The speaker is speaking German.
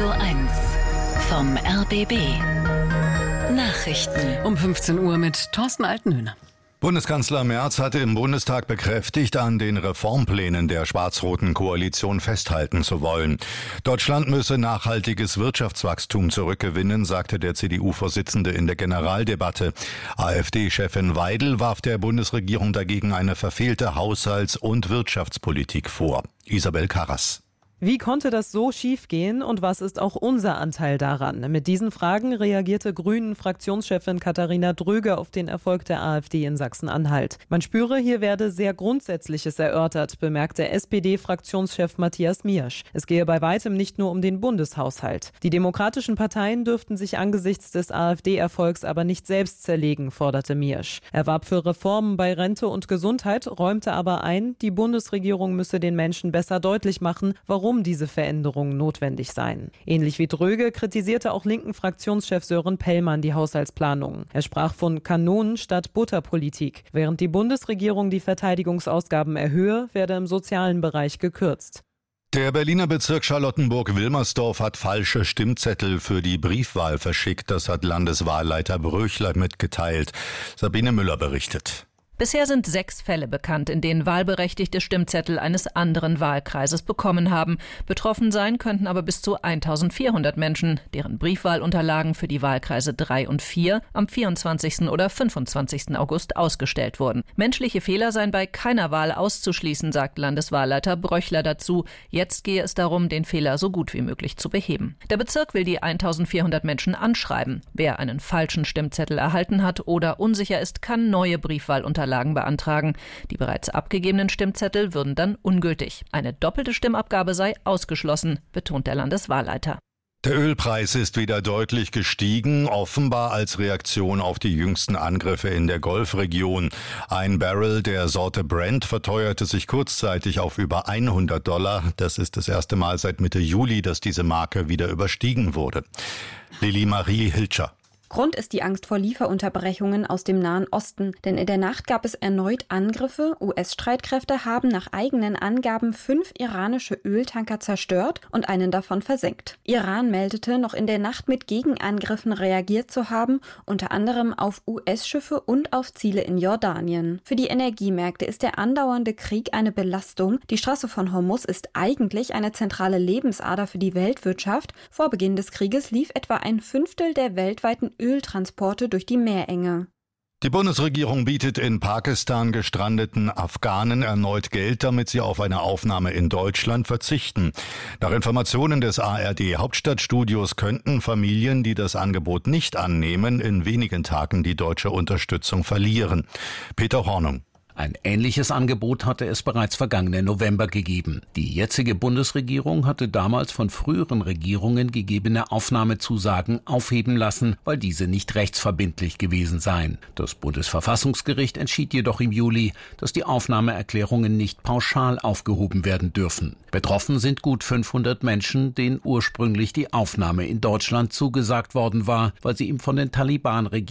Radio 1 vom RBB. Nachrichten. Um 15 Uhr mit Thorsten Altenhöhner. Bundeskanzler Merz hatte im Bundestag bekräftigt, an den Reformplänen der schwarz-roten Koalition festhalten zu wollen. Deutschland müsse nachhaltiges Wirtschaftswachstum zurückgewinnen, sagte der CDU-Vorsitzende in der Generaldebatte. AfD-Chefin Weidel warf der Bundesregierung dagegen eine verfehlte Haushalts- und Wirtschaftspolitik vor. Isabel Karras. Wie konnte das so schiefgehen und was ist auch unser Anteil daran? Mit diesen Fragen reagierte Grünen-Fraktionschefin Katharina Dröge auf den Erfolg der AfD in Sachsen-Anhalt. Man spüre, hier werde sehr Grundsätzliches erörtert, bemerkte SPD-Fraktionschef Matthias Miersch. Es gehe bei weitem nicht nur um den Bundeshaushalt. Die demokratischen Parteien dürften sich angesichts des AfD-Erfolgs aber nicht selbst zerlegen, forderte Miersch. Er warb für Reformen bei Rente und Gesundheit, räumte aber ein, die Bundesregierung müsse den Menschen besser deutlich machen, warum diese Veränderungen notwendig seien. Ähnlich wie Dröge kritisierte auch linken Fraktionschef Sören Pellmann die Haushaltsplanungen. Er sprach von Kanonen statt Butterpolitik. Während die Bundesregierung die Verteidigungsausgaben erhöhe, werde im sozialen Bereich gekürzt. Der Berliner Bezirk Charlottenburg-Wilmersdorf hat falsche Stimmzettel für die Briefwahl verschickt. Das hat Landeswahlleiter Bröchler mitgeteilt. Sabine Müller berichtet. Bisher sind 6 Fälle bekannt, in denen Wahlberechtigte Stimmzettel eines anderen Wahlkreises bekommen haben. Betroffen sein könnten aber bis zu 1400 Menschen, deren Briefwahlunterlagen für die Wahlkreise 3 und 4 am 24. oder 25. August ausgestellt wurden. Menschliche Fehler seien bei keiner Wahl auszuschließen, sagt Landeswahlleiter Bröchler dazu. Jetzt gehe es darum, den Fehler so gut wie möglich zu beheben. Der Bezirk will die 1400 Menschen anschreiben. Wer einen falschen Stimmzettel erhalten hat oder unsicher ist, kann neue Briefwahlunterlagen beantragen. Die bereits abgegebenen Stimmzettel würden dann ungültig. Eine doppelte Stimmabgabe sei ausgeschlossen, betont der Landeswahlleiter. Der Ölpreis ist wieder deutlich gestiegen, offenbar als Reaktion auf die jüngsten Angriffe in der Golfregion. Ein Barrel der Sorte Brent verteuerte sich kurzzeitig auf über $100. Das ist das erste Mal seit Mitte Juli, dass diese Marke wieder überstiegen wurde. Lili Marie Hilscher. Grund ist die Angst vor Lieferunterbrechungen aus dem Nahen Osten, denn in der Nacht gab es erneut Angriffe. US-Streitkräfte haben nach eigenen Angaben 5 iranische Öltanker zerstört und einen davon versenkt. Iran meldete, noch in der Nacht mit Gegenangriffen reagiert zu haben, unter anderem auf US-Schiffe und auf Ziele in Jordanien. Für die Energiemärkte ist der andauernde Krieg eine Belastung. Die Straße von Hormuz ist eigentlich eine zentrale Lebensader für die Weltwirtschaft. Vor Beginn des Krieges lief etwa ein Fünftel der weltweiten Öltransporte durch die Meerenge. Die Bundesregierung bietet in Pakistan gestrandeten Afghanen erneut Geld, damit sie auf eine Aufnahme in Deutschland verzichten. Nach Informationen des ARD-Hauptstadtstudios könnten Familien, die das Angebot nicht annehmen, in wenigen Tagen die deutsche Unterstützung verlieren. Peter Hornung. Ein ähnliches Angebot hatte es bereits vergangenen November gegeben. Die jetzige Bundesregierung hatte damals von früheren Regierungen gegebene Aufnahmezusagen aufheben lassen, weil diese nicht rechtsverbindlich gewesen seien. Das Bundesverfassungsgericht entschied jedoch im Juli, dass die Aufnahmeerklärungen nicht pauschal aufgehoben werden dürfen. Betroffen sind gut 500 Menschen, denen ursprünglich die Aufnahme in Deutschland zugesagt worden war, weil sie im von den Taliban regierten